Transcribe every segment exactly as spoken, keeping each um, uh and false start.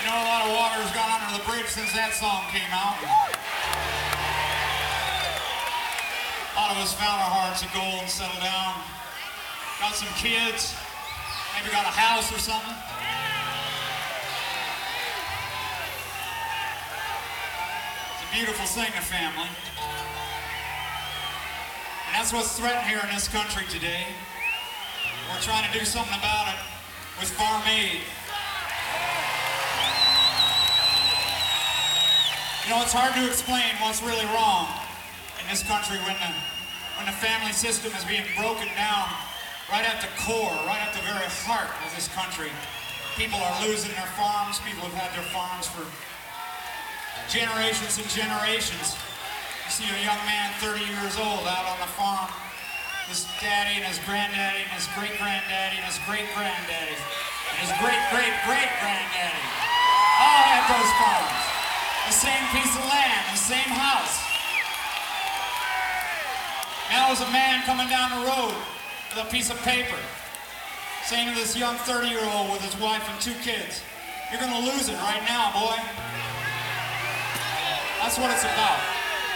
You know, a lot of water's gone under the bridge since that song came out. A lot of us found our hearts of gold and settled down. Got some kids, maybe got a house or something. It's a beautiful thing, a family. And that's what's threatened here in this country today. We're trying to do something about it with Farm Aid. You know, it's hard to explain what's really wrong in this country when the, when the family system is being broken down right at the core, right at the very heart of this country. People are losing their farms. People have had their farms for generations and generations. You see a young man, thirty years old, out on the farm. His daddy and his granddaddy and his great-granddaddy and his great-granddaddy and his great-great-great-granddaddy all had those farms. The same piece of land, the same house. Now there's a man coming down the road with a piece of paper saying to this young thirty-year-old with his wife and two kids, "You're gonna lose it right now, boy." That's what it's about.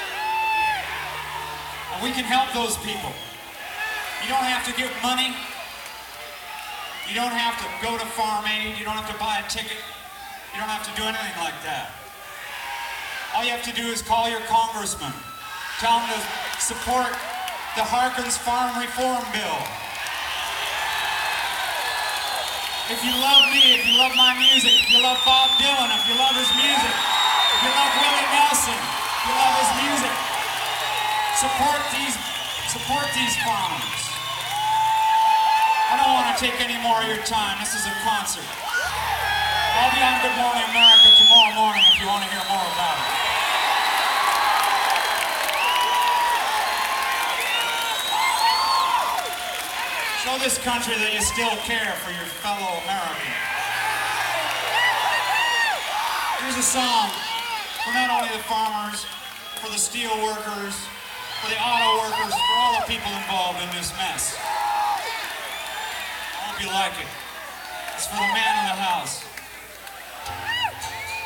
And we can help those people. You don't have to give money. You don't have to go to Farm Aid. You don't have to buy a ticket. You don't have to do anything like that. All you have to do is call your congressman. Tell him to support the Harkins Farm Reform Bill. If you love me, if you love my music, if you love Bob Dylan, if you love his music, if you love Willie Nelson, if you love his music, support these, support these farmers. I don't want to take any more of your time. This is a concert. I'll be on Good Morning America tomorrow morning if you want to hear more about it. Show this country that you still care for your fellow American. Here's a song for not only the farmers, for the steel workers, for the auto workers, for all the people involved in this mess. I hope you like it. It's for the man in the house.